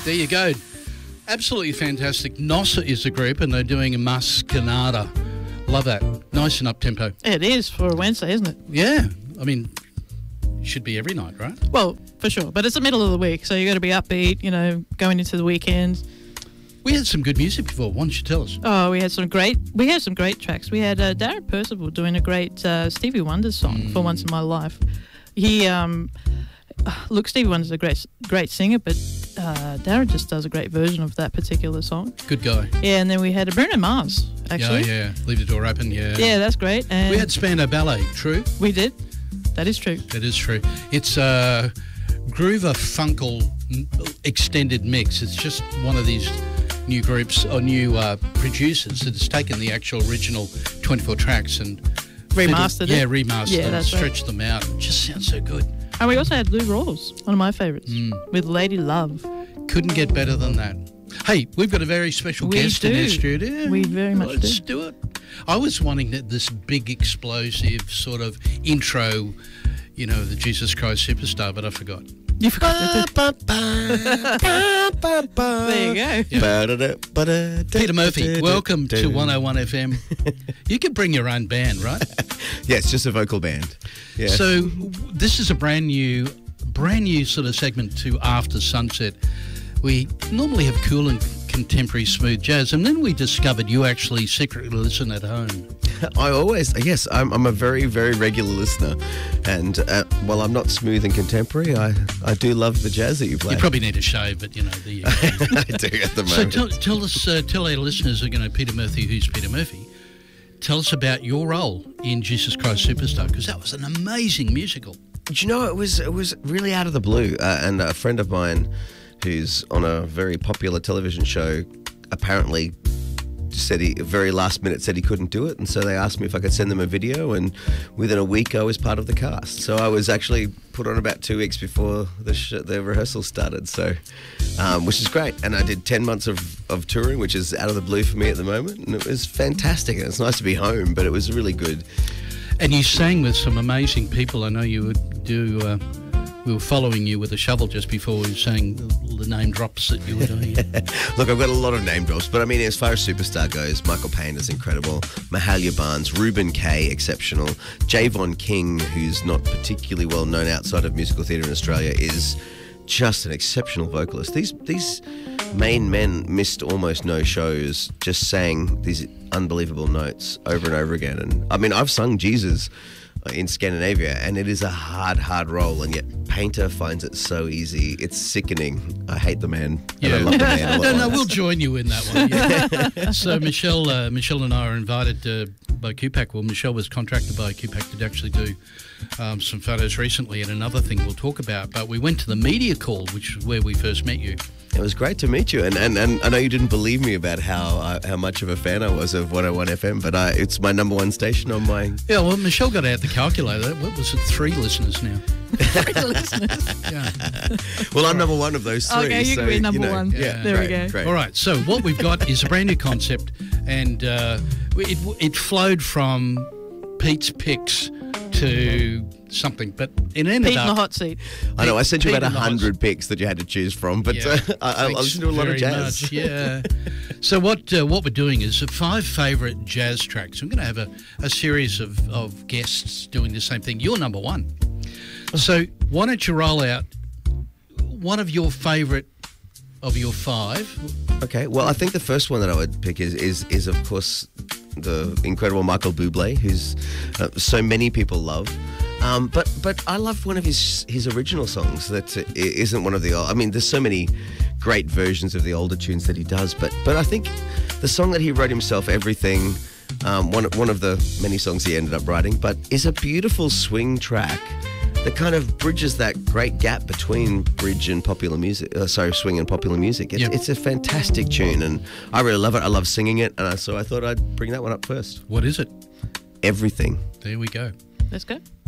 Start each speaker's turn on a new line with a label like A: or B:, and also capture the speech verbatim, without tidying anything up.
A: There you go. Absolutely fantastic. Nossa is the group, and they're doing a Mascanada. Love that. Nice and up-tempo.
B: It is for a Wednesday, isn't it?
A: Yeah. I mean, it should be every night, right?
B: Well, for sure. But it's the middle of the week, so you got to be upbeat, you know, going into the weekend.
A: We had some good music before. Why don't you tell us?
B: Oh, we had some great, we had some great tracks. We had uh, Darren Percival doing a great uh, Stevie Wonder song,
A: Mm.
B: For Once in My Life. He, um, look, Stevie Wonder's a great, great singer, but uh, Darren just does a great version of that particular song.
A: Good guy.
B: Yeah, and then we had a Bruno Mars, actually.
A: Yeah, yeah. Leave the door open, yeah.
B: Yeah, that's great. And
A: We had Spandau Ballet, true?
B: we did. That is true.
A: That is true. It's a Groover Funkle extended mix. It's just one of these new groups or new uh, producers that has taken the actual original twenty-four tracks and
B: Remastered
A: yeah,
B: it.
A: remastered
B: Yeah,
A: them,
B: that's right.
A: stretched them out. It just sounds so good.
B: And we also had Lou Rawls, one of my favourites,
A: Mm.
B: with Lady Love.
A: Couldn't get better than that. Hey, we've got a very special
B: We
A: guest in
B: do.
A: our studio.
B: We very much
A: Let's
B: do.
A: do it. I was wanting that this big explosive sort of intro, you know, the Jesus Christ Superstar, but I forgot.
B: You forgot to do. There you go.
A: Peter Murphy, welcome to one oh one F M. You could bring your own band, right?
C: Yeah, it's just a vocal band. Yeah.
A: So this is a brand new, brand new sort of segment to After Sunset. We normally have cool and contemporary smooth jazz, and then we discovered you actually secretly listen at home.
C: I always, yes, I'm, I'm a very, very regular listener. And uh, while I'm not smooth and contemporary, I, I do love the jazz that you play.
A: You probably need a shave, but you know the. Uh,
C: I do at the
A: so
C: moment.
A: tell, tell us, uh, tell our listeners, you know, Peter Murphy, who's Peter Murphy. Tell us about your role in Jesus Christ Superstar, because that was an amazing musical.
C: Do you know, it was it was really out of the blue. Uh, and a friend of mine who's on a very popular television show apparently said he, very last minute, said he couldn't do it. And so they asked me if I could send them a video. And within a week, I was part of the cast. So I was actually put on about two weeks before the, sh- the rehearsal started. So, um, which is great. And I did ten months of, of touring, which is out of the blue for me at the moment. And it was fantastic. And it's nice to be home, but it was really good.
A: And you sang with some amazing people. I know you would do. Uh, we were following you with a shovel just before we sang the, the name drops that you were doing.
C: Look, I've got a lot of name drops, but I mean, as far as Superstar goes, Michael Payne is incredible. Mahalia Barnes, Reuben Kay, exceptional. Javon King, who's not particularly well known outside of musical theatre in Australia, is just an exceptional vocalist. These these main men missed almost no shows, just sang these unbelievable notes over and over again. And I mean, I've sung Jesus in Scandinavia, and it is a hard, hard role, and yet Painter finds it so easy. It's sickening. I hate the man, and I love the man a lot.
A: No, no, we'll join you in that one. Yeah. So Michelle, uh, Michelle and I are invited uh, by Q PAC. Well, Michelle was contracted by Q PAC to actually do um, some photos recently, and another thing we'll talk about. But we went to the media call, which is where we first met you.
C: It was great to meet you, and, and, and I know you didn't believe me about how uh, how much of a fan I was of one oh one F M, but I, it's my number one station on my...
A: Yeah, well, Michelle got out the calculator. What was it, three listeners now?
B: Three listeners.
A: Yeah.
C: Well, I'm number one of those three.
B: Okay, you
C: so,
B: can be number
C: you know,
B: one.
C: Yeah,
B: There we
C: great,
B: go.
C: Great.
A: All right, so what we've got is a brand new concept, and uh, it, it flowed from Pete's Picks to something, but it ended
B: Pete in the
A: up...
B: hot seat.
C: I know, I sent you
A: Pete
C: about
A: in the hot-
C: one hundred picks that you had to choose from, but
A: Yeah.
C: uh, I, I
A: Thanks
C: listened to a lot of
A: very
C: jazz.
A: much, yeah. So what uh, what we're doing is uh, five favourite jazz tracks. I'm going to have a, a series of, of guests doing the same thing. You're number one. So why don't you roll out one of your favourite of your five?
C: Okay, well, I think the first one that I would pick is, is, is of course, the incredible Michael Bublé, who's uh, so many people love. Um, but but I love one of his his original songs that uh, isn't one of the old... I mean, there's so many great versions of the older tunes that he does, but but I think the song that he wrote himself, Everything, um, one, one of the many songs he ended up writing, but is a beautiful swing track that kind of bridges that great gap between bridge and popular music, uh, sorry, swing and popular music. It's,
A: Yep.
C: it's a fantastic tune, and I really love it. I love singing it, and I, so I thought I'd bring that one up first.
A: What is it?
C: Everything.
A: There we go.
B: Let's go.